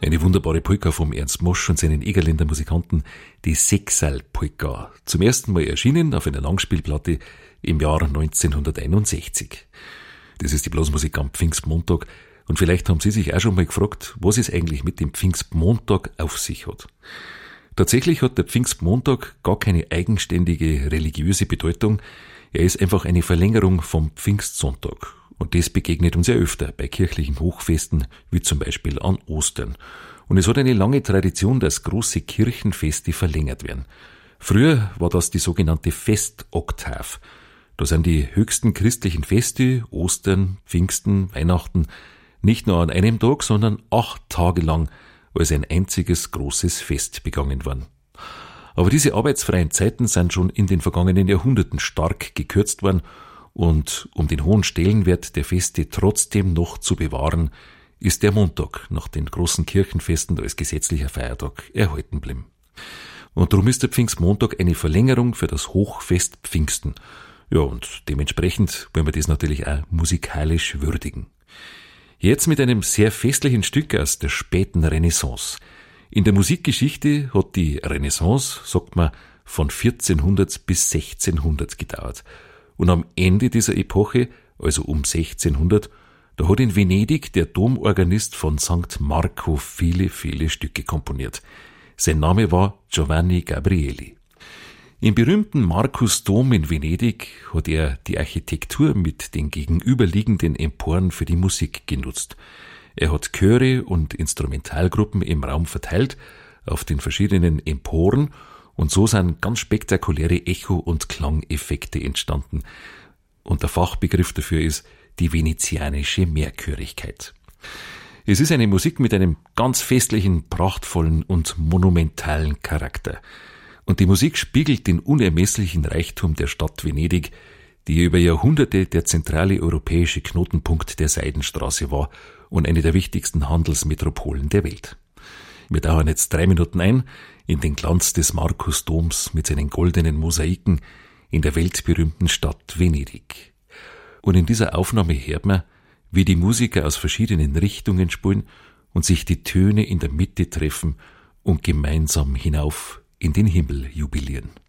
Eine wunderbare Polka vom Ernst Mosch und seinen Egerländer Musikanten, die Sechsal-Polka. Zum ersten Mal erschienen auf einer Langspielplatte im Jahr 1961. Das ist die Blasmusik am Pfingstmontag. Und vielleicht haben Sie sich auch schon mal gefragt, was es eigentlich mit dem Pfingstmontag auf sich hat. Tatsächlich hat der Pfingstmontag gar keine eigenständige religiöse Bedeutung. Er ist einfach eine Verlängerung vom Pfingstsonntag. Und das begegnet uns ja öfter bei kirchlichen Hochfesten, wie zum Beispiel an Ostern. Und es hat eine lange Tradition, dass große Kirchenfeste verlängert werden. Früher war das die sogenannte Festoktav. Da sind die höchsten christlichen Feste, Ostern, Pfingsten, Weihnachten, nicht nur an einem Tag, sondern 8 Tage lang als ein einziges großes Fest begangen worden. Aber diese arbeitsfreien Zeiten sind schon in den vergangenen Jahrhunderten stark gekürzt worden. Und um den hohen Stellenwert der Feste trotzdem noch zu bewahren, ist der Montag nach den großen Kirchenfesten als gesetzlicher Feiertag erhalten geblieben. Und darum ist der Pfingstmontag eine Verlängerung für das Hochfest Pfingsten. Ja, und dementsprechend wollen wir das natürlich auch musikalisch würdigen. Jetzt mit einem sehr festlichen Stück aus der späten Renaissance. In der Musikgeschichte hat die Renaissance, sagt man, von 1400 bis 1600 gedauert. Und am Ende dieser Epoche, also um 1600, da hat in Venedig der Domorganist von St. Marco viele, viele Stücke komponiert. Sein Name war Giovanni Gabrieli. Im berühmten Markusdom in Venedig hat er die Architektur mit den gegenüberliegenden Emporen für die Musik genutzt. Er hat Chöre und Instrumentalgruppen im Raum verteilt, auf den verschiedenen Emporen, und so sind ganz spektakuläre Echo- und Klangeffekte entstanden. Und der Fachbegriff dafür ist die venezianische Mehrchörigkeit. Es ist eine Musik mit einem ganz festlichen, prachtvollen und monumentalen Charakter. Und die Musik spiegelt den unermesslichen Reichtum der Stadt Venedig, die über Jahrhunderte der zentrale europäische Knotenpunkt der Seidenstraße war und eine der wichtigsten Handelsmetropolen der Welt. Wir tauchen jetzt 3 Minuten ein in den Glanz des Markusdoms mit seinen goldenen Mosaiken in der weltberühmten Stadt Venedig. Und in dieser Aufnahme hört man, wie die Musiker aus verschiedenen Richtungen spielen und sich die Töne in der Mitte treffen und gemeinsam hinauf in den Himmel jubilieren.